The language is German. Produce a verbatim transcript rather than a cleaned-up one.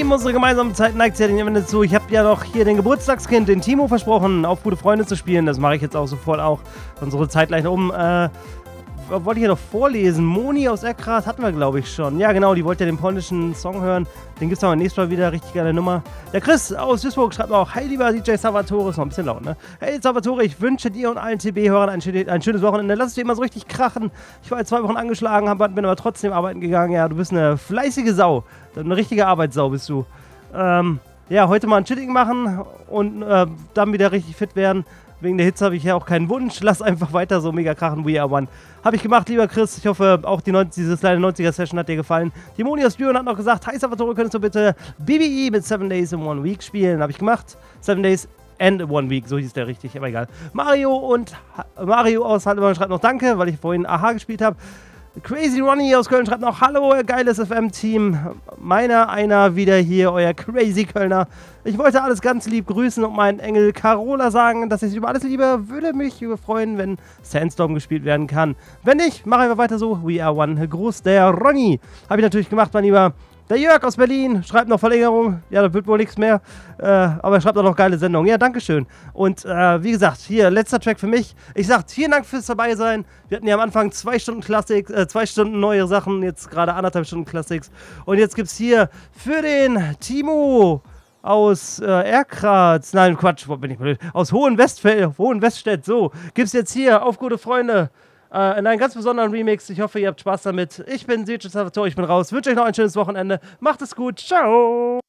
Lieben, unsere gemeinsame Zeit neigt sich ja dem Ende zu. Ich habe ja noch hier den Geburtstagskind, den Timo, versprochen, auf gute Freunde zu spielen. Das mache ich jetzt auch sofort auch. Unsere Zeit gleich um. Äh, wollte ich ja noch vorlesen. Moni aus Erkrath hatten wir, glaube ich, schon. Ja, genau, die wollte ja den polnischen Song hören. Den gibt es aber nächstes Mal wieder. Richtig geile Nummer. Der Chris aus Duisburg schreibt auch: Hi, lieber D J Salvatore. Ist noch ein bisschen laut, ne? Hey, Salvatore, ich wünsche dir und allen T B-Hörern ein, ein schönes Wochenende. Lass es dir immer so richtig krachen. Ich war jetzt zwei Wochen angeschlagen, bin aber trotzdem arbeiten gegangen. Ja, du bist eine fleißige Sau. Eine richtige Arbeitssau bist du. Ähm, ja, heute mal ein Chilling machen und äh, dann wieder richtig fit werden. Wegen der Hitze habe ich ja auch keinen Wunsch. Lass einfach weiter so mega krachen. We are one. Habe ich gemacht, lieber Chris. Ich hoffe, auch die neunzig, diese kleine neunziger-Session hat dir gefallen. Die Moni aus Düren hat noch gesagt: Hi Salvatore, könntest du bitte B B E mit Seven Days in One Week spielen? Habe ich gemacht. Seven Days and One Week, so hieß der richtig, aber egal. Mario und ha Mario aus Haldemann schreibt noch Danke, weil ich vorhin Aha gespielt habe. Crazy Ronnie aus Köln schreibt noch: Hallo, euer geiles F M-Team. Meiner, einer wieder hier, euer Crazy Kölner. Ich wollte alles ganz lieb grüßen und meinen Engel Carola sagen, dass ich sie über alles liebe. Würde mich freuen, wenn Sandstorm gespielt werden kann. Wenn nicht, mach einfach weiter so. We are one. Gruß, der Ronny. Habe ich natürlich gemacht, mein Lieber. Der Jörg aus Berlin schreibt noch Verlängerung. Ja, da wird wohl nichts mehr. Äh, aber er schreibt auch noch geile Sendung. Ja, dankeschön. Und äh, wie gesagt, hier, letzter Track für mich. Ich sag vielen Dank fürs dabei sein. Wir hatten ja am Anfang zwei Stunden Klassik, äh, zwei Stunden neue Sachen, jetzt gerade anderthalb Stunden Classics. Und jetzt gibt's hier für den Timo aus äh, Erkrath, nein, Quatsch, bin ich blöd, aus Hohenwestfeld, Hohenweststedt, so, gibt's jetzt hier auf gute Freunde äh, in einem ganz besonderen Remix. Ich hoffe, ihr habt Spaß damit. Ich bin D J Salvatore, ich bin raus. Wünsche euch noch ein schönes Wochenende. Macht es gut. Ciao.